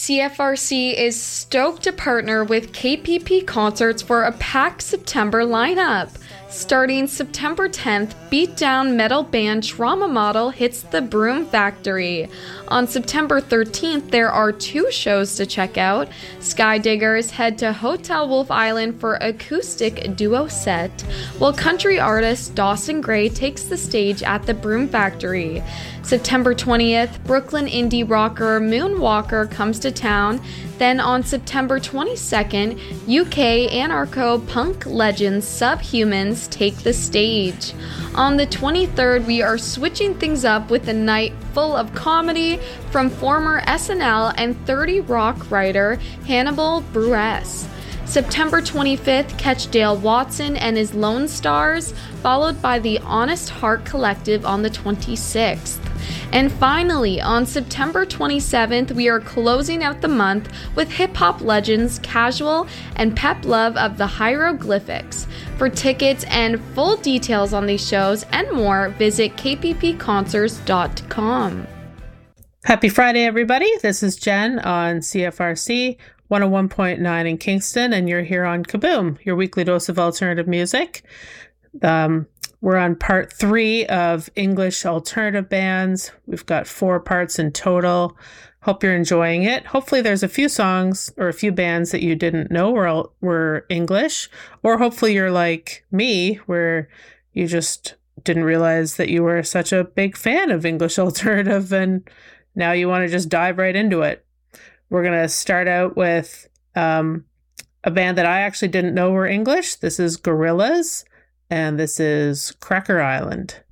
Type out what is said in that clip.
CFRC is stoked to partner with KPP Concerts for a packed September lineup. Starting September 10th, beatdown metal band Trauma Model hits the Broom Factory. On September 13th, there are 2 shows to check out. Skydiggers head to Hotel Wolf Island for acoustic duo set, while country artist Dawson Gray takes the stage at the Broom Factory. September 20th, Brooklyn indie rocker Moonwalker comes to town. Then on September 22nd, UK anarcho-punk legends Subhumans take the stage. On the 23rd, we are switching things up with a night full of comedy from former SNL and 30 Rock writer Hannibal Buress. September 25th, catch Dale Watson and his Lone Stars, followed by the Honest Heart Collective on the 26th. And finally, on September 27th, we are closing out the month with hip-hop legends Casual and Pep Love of the Hieroglyphics. For tickets and full details on these shows and more, visit kppconcerts.com. Happy Friday, everybody. This is Jen on CFRC 101.9 in Kingston, and you're here on Kaboom, your weekly dose of alternative music. We're on part 3 of English alternative bands. We've got 4 parts in total. Hope you're enjoying it. Hopefully there's a few songs or a few bands that you didn't know were English, or hopefully you're like me, where you just didn't realize that you were such a big fan of English alternative and now you want to just dive right into it. We're going to start out with a band that I actually didn't know were English. This is Gorillaz, and this is Cracker Island.